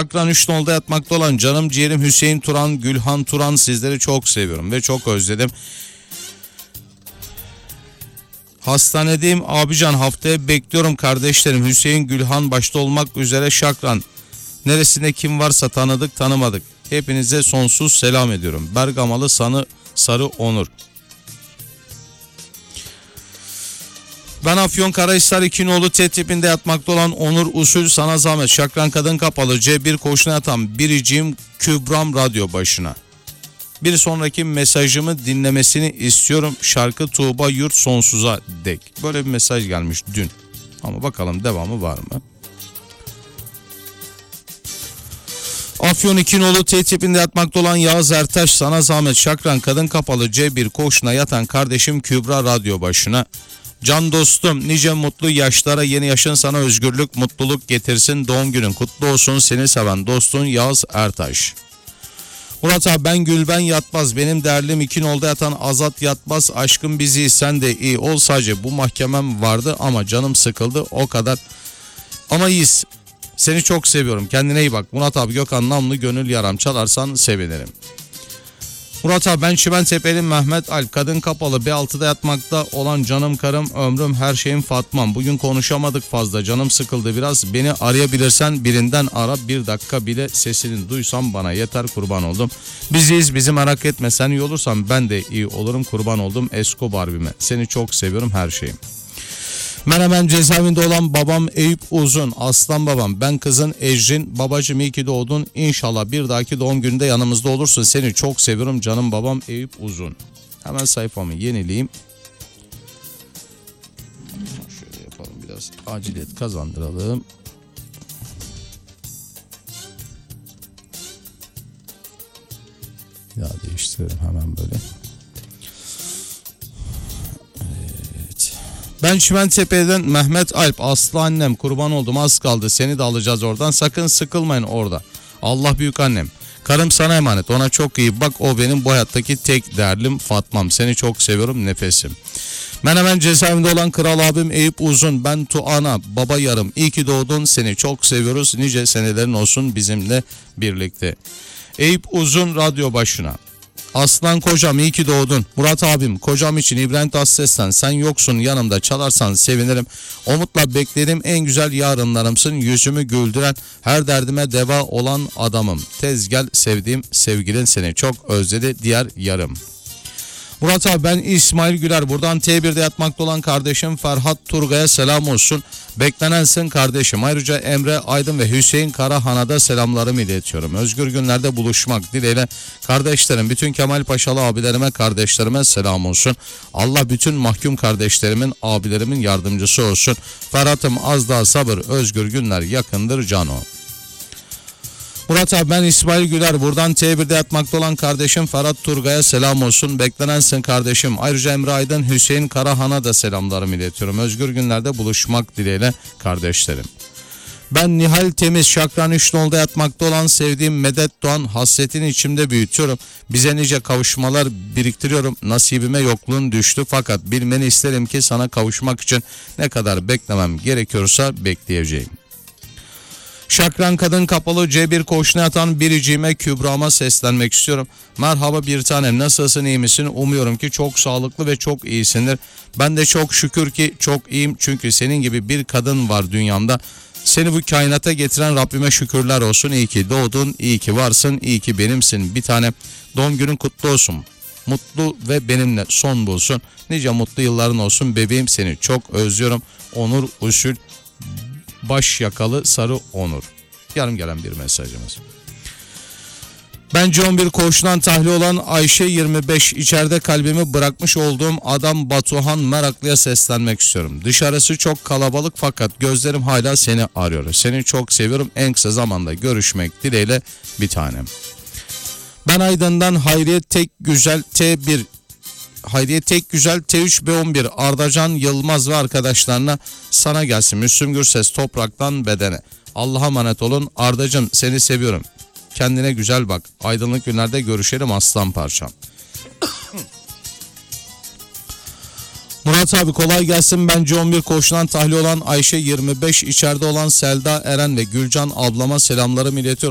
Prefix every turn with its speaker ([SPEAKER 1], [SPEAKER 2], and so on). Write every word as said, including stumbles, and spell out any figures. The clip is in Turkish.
[SPEAKER 1] Şakran üç nolda yatmakta olan canım ciğerim Hüseyin Turan, Gülhan Turan, sizleri çok seviyorum ve çok özledim. Hastanedeyim abican, haftaya bekliyorum kardeşlerim. Hüseyin, Gülhan başta olmak üzere Şakran. Neresinde kim varsa tanıdık tanımadık. Hepinize sonsuz selam ediyorum. Bergamalı Sanı Sarı Onur. Ben Afyonkarahisar İkinoğlu T tipinde yatmakta olan Onur Usul, sana zahmet. Şakran Kadın Kapalı C bir koşuna yatan biricim Kübram radyo başına. Bir sonraki mesajımı dinlemesini istiyorum. Şarkı Tuğba Yurt sonsuza dek. Böyle bir mesaj gelmiş dün. Ama bakalım devamı var mı? Afyon İkinoğlu T tipinde yatmakta olan Yağız Ertaş, sana zahmet. Şakran Kadın Kapalı C bir koğuşuna yatan kardeşim Kübra radyo başına. Can dostum, nice mutlu yaşlara, yeni yaşın sana özgürlük, mutluluk getirsin. Doğum günün kutlu olsun, seni seven dostun Yağız Ertaş. Murat abi, ben Gülben Yatmaz, benim değerlim İkinoğlu'da yatan Azat Yatmaz, aşkım bizi sen de iyi ol, sadece bu mahkemem vardı ama canım sıkıldı o kadar. Ama iyiyiz. Seni çok seviyorum. Kendine iyi bak. Murat abi, Gökhan Namlı gönül yaram, çalarsan sevinirim. Murat abi, ben Çimentepe'li Mehmet Alp, Kadın Kapalı B altıda yatmakta olan canım karım, ömrüm, her şeyim Fatmam. Bugün konuşamadık fazla, canım sıkıldı biraz. Beni arayabilirsen birinden ara, bir dakika bile sesini duysam bana yeter, kurban oldum. Biziz, bizi merak etme, sen iyi olursan ben de iyi olurum, kurban oldum Esko Barbie'me. Seni çok seviyorum, her şeyim. Menemen cezaevinde olan babam Eyüp Uzun, aslan babam, ben kızın Ecrin, babacım iyi ki doğdun, İnşallah bir dahaki doğum gününde yanımızda olursun, seni çok seviyorum canım babam Eyüp Uzun. Hemen sayfamı yenileyim. Şöyle yapalım, biraz aciliyet kazandıralım. Ya değiştirelim hemen böyle. Ben Çimentepe'den Mehmet Alp, Aslı annem, kurban oldum, az kaldı, seni de alacağız oradan, sakın sıkılmayın orada. Allah büyük annem, karım sana emanet, ona çok iyi bak, o benim bu hayattaki tek değerlim Fatmam, seni çok seviyorum nefesim. Ben hemen cezaevinde olan kral abim Eyüp Uzun, ben Tuana, baba yarım, iyi ki doğdun, seni çok seviyoruz, nice senelerin olsun bizimle birlikte. Eyüp Uzun radyo başına. Aslan kocam, iyi ki doğdun. Murat abim, kocam için İbrahim Tatlıses'ten, sen yoksun yanımda, çalarsan sevinirim. Umutla beklerim, en güzel yarınlarımsın, yüzümü güldüren, her derdime deva olan adamım. Tez gel sevdiğim sevgilin, seni çok özledi diğer yarım. Murat abi, ben İsmail Güler, buradan T birde yatmakta olan kardeşim Ferhat Turgay'a selam olsun. Beklenensin kardeşim. Ayrıca Emre Aydın ve Hüseyin Karahan'a da selamlarımı iletiyorum. Özgür günlerde buluşmak dileğiyle kardeşlerim, bütün Kemal Paşalı abilerime, kardeşlerime selam olsun. Allah bütün mahkum kardeşlerimin, abilerimin yardımcısı olsun. Ferhat'ım, az daha sabır, özgür günler yakındır cano. Murat abi, ben İsmail Güler, buradan T birde yatmakta olan kardeşim Ferhat Turgay'a selam olsun. Beklenensin kardeşim. Ayrıca Emre Aydın, Hüseyin Karahan'a da selamlarımı iletiyorum. Özgür günlerde buluşmak dileğiyle kardeşlerim. Ben Nihal Temiz, Şakran üç nolda yatmakta olan sevdiğim Medet Doğan, hasretini içimde büyütüyorum. Bize nice kavuşmalar biriktiriyorum. Nasibime yokluğun düştü, fakat bilmeni isterim ki sana kavuşmak için ne kadar beklemem gerekiyorsa bekleyeceğim. Şakran Kadın Kapalı C bir koğuşuna yatan biricime Kübra'ma seslenmek istiyorum. Merhaba bir tanem, nasılsın, iyi misin? Umuyorum ki çok sağlıklı ve çok iyisindir. Ben de çok şükür ki çok iyiyim, çünkü senin gibi bir kadın var dünyamda. Seni bu kainata getiren Rabbime şükürler olsun. İyi ki doğdun, iyi ki varsın, iyi ki benimsin bir tanem. Doğum günün kutlu olsun. Mutlu ve benimle son bulsun. Nice mutlu yılların olsun bebeğim, seni çok özlüyorum. Onur Usul, baş yakalı Sarı Onur. Yarım gelen bir mesajımız. Bence on bir koğuşundan tahliye olan Ayşe yirmi beş, içeride kalbimi bırakmış olduğum adam Batuhan Meraklı'ya seslenmek istiyorum. Dışarısı çok kalabalık, fakat gözlerim hala seni arıyor. Seni çok seviyorum, en kısa zamanda görüşmek dileğiyle bir tanem. Ben Aydın'dan Hayriye Tek Güzel T bir, Hayriye Tek Güzel T üç B on bir, Ardacan Yılmaz ve arkadaşlarına sana gelsin. Müslüm Gürses, topraktan bedene. Allah'a emanet olun. Ardacığım, seni seviyorum. Kendine güzel bak. Aydınlık günlerde görüşelim aslan parçam. Murat abi, kolay gelsin. Bence on bir koğuşundan tahliye olan Ayşe yirmi beş, içeride olan Selda Eren ve Gülcan ablama selamlarımı iletiyorum.